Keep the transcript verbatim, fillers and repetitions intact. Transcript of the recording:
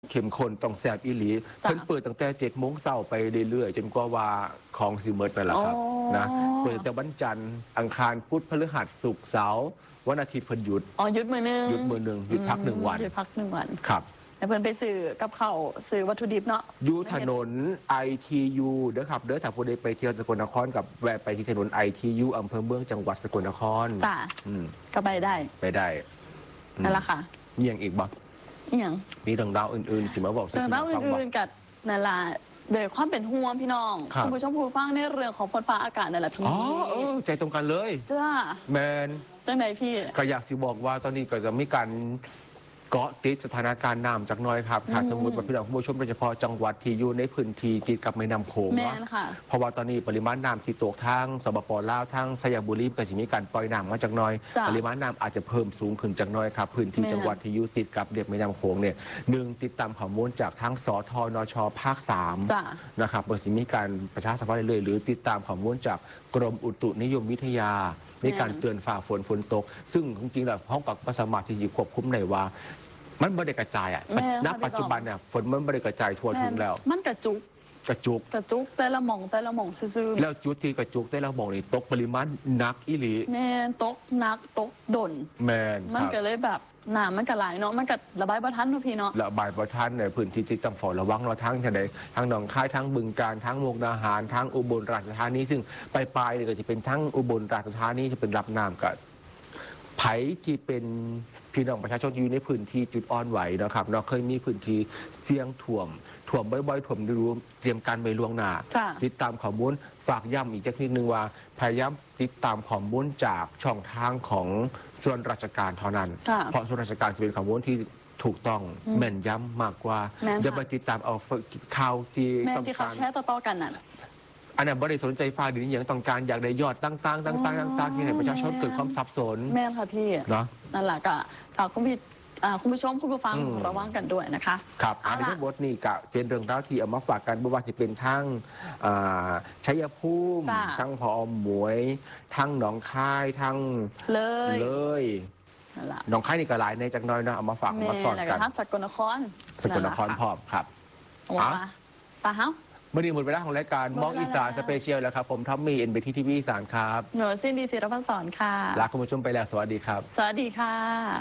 เข้มข้นต้องแซ่บอีหลีเพิ่นเปิดตั้งแต่เจ็ดโมงเช้าไปเรื่อยๆจนกว่าว่าของสิเมิดไปแล้วครับนะเปิดแต่วันจันทร์อังคารพุธพฤหัสศุกร์เสาร์วันอาทิตย์เพิ่นหยุดอ๋อหยุดมือนึงหยุดมือนึงหยุดพักหนึ่งวันหยุดพักหนึ่งวันครับแต่เพิ่นไปซื้อกับข้าวซื้อวัตถุดิบเนาะอยู่ถนน ไอ ที ยู เด้อครับเด้อถ้าผู้ใดไปเที่ยวสกลนครกับแวะไปที่ถนน ไอ ที ยู อำเภอเมืองจังหวัดสกลนครจ้ะก็ไปได้ไปได้นั่นแหละค่ะเยี่ยงอีกบ่เยี่ยงมีเรื่องราวอื่นๆสิมาบอกเรื่องราวอื่นๆกับนั่นแหละโดยความเป็นห่วงพี่น้องคุณผู้ชมผู้ฟังในเรื่องของฝนฟ้าอากาศนั่นแหละพี่อ๋อเออใจตรงกันเลยจ้าแมนจังไหนพี่ก็อยากสิบอกว่าตอนนี้ก็จะมีการเกาะติดสถานการณ์น้ำจากน้อยครับถ้าสมมติว่าพี่น้องผู้ชมโดยเฉพาะจังหวัดที่อยู่ในพื้นที่ติดกับแม่น้ำโขงเนาะเพราะว่าตอนนี้ปริมาณน้ำที่ตกทางสปปลาวทางสยามบุรีก็จะมีการปล่อยน้ำมาจากน้อยปริมาณน้ำอาจจะเพิ่มสูงขึ้นจากน้อยครับพื้นที่จังหวัดที่อยู่ติดกับเรียบแม่น้ำโขงเนี่ยหนึ่งติดตามข้อมูลจากทางสทนชภาคสามนะครับก็จะมีการประชาสัมพันธ์เรื่อยๆหรือติดตามข้อมูลจากกรมอุตุนิยมวิทยาในการเตือนฝ่าฝนฝนตกซึ่งจริงๆแล้วห้องกับประสามารถที่จะควบคุมได้ว่ามันไม่ได้กระจายอ่ะณปัจจุบันเนี่ยฝนมันไม่ได้กระจายทั่วถึงแล้วมันกระจุกกระจุกกระจุกแต่ละหม่องแต่ละหม่องซื่อๆแล้วจุดที่กระจุกแต่ละหม่องนี่ตกปริมาณหนักอีหลีแมนตกหนักตกดนแมนมันก็เลยแบบน้ำมันก็ไหลเนาะมันก็ระบายประทันทุกพี่เนาะระบายประทันในพื้นที่ที่ต้องเฝ้าระวังเราทั้งที่ไหนทั้งหนองคายทั้งบึงกาฬทั้งมุกดาหารทั้งอุบลราชธานีซึ่งปลายๆเนี่ยก็จะเป็นทั้งอุบลราชธานีจะเป็นรับน้ำกับไผ่ที่เป็นพี่น้องประชาชนอยู่ในพื้นที่จุดอ่อนไหวนะครับเราเคยมีพื้นที่เสี่ยงถ่วมถ่วมบ่อยๆถ่วมดูเตรียมการไปล่วงหน้าติดตามข้อมูลฝากย้ำอีกจักนิดนึงว่าพยายามติดตามข้อมูลจากช่องทางของส่วนราชการเท่านั้นเพราะส่วนราชการจะเป็นข้อมูลที่ถูกต้องแม่นย้ำมากกว่าอย่าไปติดตามเอาข่าวที่ต้องการแชร์ต่อๆกันน่ะอันนั้นบริษัทสนใจฟ้าหรืออย่างต้องการอยากได้ยอดตั้งๆตั้งๆตั้งๆที่ไหนประชาชนเกิดความสับสนแม่ค่ะพี่เนาะนั่นแหละก็ฝากคุณพี่คุณผู้ชมคุณผู้ฟังระวังกันด้วยนะคะครับอันนี้ทั้งหมดนี่ก็เป็นเรื่องราวที่เอามาฝากกันไม่ว่าจะเป็นทั้งชัยภูมิทั้งพอหมวยทั้งหนองคายทั้งเลยเลยหนองคายนี่ก็หลายในจากน้อยนะเอามาฝากมาตอนกันสกลนครสกลนครพร้อมครับอ๋อปะฮะเมื่อนี้หมดเวลาของรายการมองอีสานสเปเชียลแล้วครับผมทอมมี่เอ็นบีทีทีวีอีสานครับหนูซินดีศิรพัฒน์สอนค่ะลาคุณผู้ชมไปแล้วสวัสดีครับสวัสดีค่ะ